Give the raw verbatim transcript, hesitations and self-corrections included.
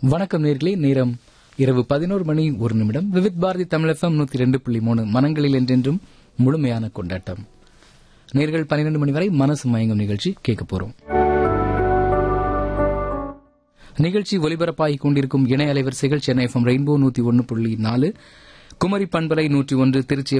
வணக்கம் நேர்களே, நேரம் இரவு பதினோரு மணி ஒரு நிமிடம். விவித் பாரதி தமிழ் எஃப்எம் நூத்தி ரெண்டு புள்ளி மூணு மனங்களில் என்றென்றும் முழுமையான கொண்டாட்டம். நேர்கள் பன்னிரண்டு மணி வரை மனசு மயங்கும் நிகழ்ச்சி கேட்க போறோம். நிகழ்ச்சி ஒலிபரப்பாகிக் கொண்டிருக்கும் இணைய அலைவரிசைகள் சென்னை எஃப்எம் ரெயின்போ நூத்தி ஒன்னு புள்ளி நாலு, குமரி பண்பலை நூற்றி ஒன்று, திருச்சி